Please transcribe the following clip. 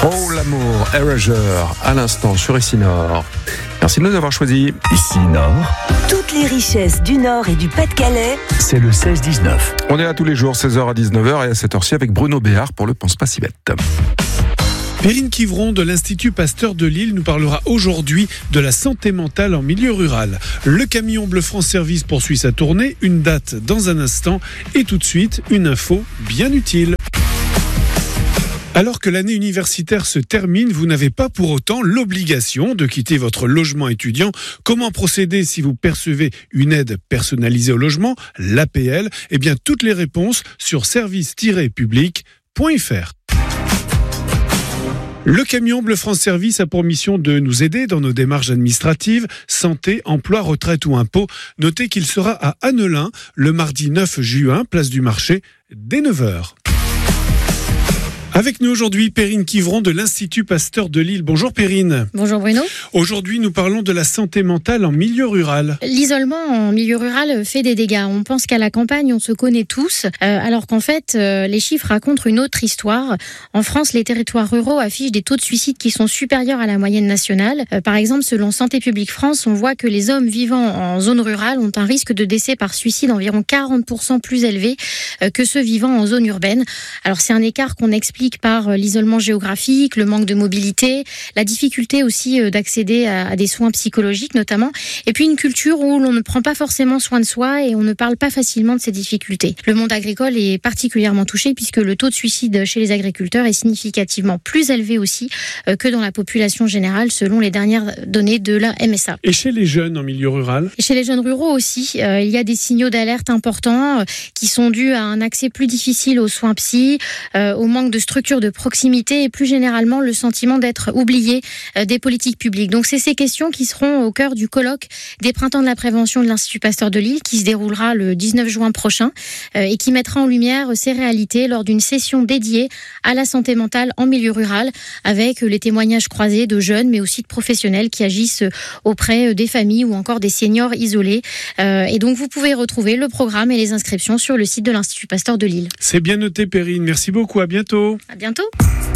Oh l'amour, Erasure, à l'instant sur Ici Nord. Merci de nous avoir choisis. Ici Nord, Toutes les richesses du Nord et du Pas-de-Calais. c'est le 16-19. On est là tous les jours, 16h à 19h et à cette heure-ci avec Bruno Béard pour le Pense pas si bête. Perrine Quivron de l'Institut Pasteur de Lille nous parlera aujourd'hui de la santé mentale en milieu rural. Le camion Bleu France Service poursuit sa tournée, une date dans un instant et tout de suite une info bien utile. Alors que l'année universitaire se termine, vous n'avez pas pour autant l'obligation de quitter votre logement étudiant. Comment procéder si vous percevez une aide personnalisée au logement, l'APL ? Eh bien, toutes les réponses sur service-public.fr. Le camion Bleu France Service a pour mission de nous aider dans nos démarches administratives, santé, emploi, retraite ou impôts. Notez qu'il sera à Annelin le mardi 9 juin, place du marché, dès 9h. Avec nous aujourd'hui, Perrine Quivron de l'Institut Pasteur de Lille. Bonjour Perrine. Bonjour Bruno. Aujourd'hui, nous parlons de la santé mentale en milieu rural. L'isolement en milieu rural fait des dégâts. On pense qu'à la campagne, on se connaît tous, alors qu'en fait, les chiffres racontent une autre histoire. En France, les territoires ruraux affichent des taux de suicide qui sont supérieurs à la moyenne nationale. Par exemple, selon Santé publique France, on voit que les hommes vivant en zone rurale ont un risque de décès par suicide environ 40% plus élevé que ceux vivant en zone urbaine. Alors c'est un écart qu'on explique par l'isolement géographique, le manque de mobilité, la difficulté aussi d'accéder à des soins psychologiques notamment, et puis une culture où l'on ne prend pas forcément soin de soi et on ne parle pas facilement de ces difficultés. Le monde agricole est particulièrement touché puisque le taux de suicide chez les agriculteurs est significativement plus élevé aussi que dans la population générale selon les dernières données de la MSA. Et chez les jeunes en milieu rural ? Et chez les jeunes ruraux aussi, il y a des signaux d'alerte importants qui sont dus à un accès plus difficile aux soins psy, au manque de structure de proximité et plus généralement le sentiment d'être oublié des politiques publiques. Donc c'est ces questions qui seront au cœur du colloque des Printemps de la prévention de l'Institut Pasteur de Lille qui se déroulera le 19 juin prochain et qui mettra en lumière ces réalités lors d'une session dédiée à la santé mentale en milieu rural avec les témoignages croisés de jeunes mais aussi de professionnels qui agissent auprès des familles ou encore des seniors isolés. Et donc vous pouvez retrouver le programme et les inscriptions sur le site de l'Institut Pasteur de Lille. C'est bien noté Perrine, merci beaucoup, à bientôt. À bientôt.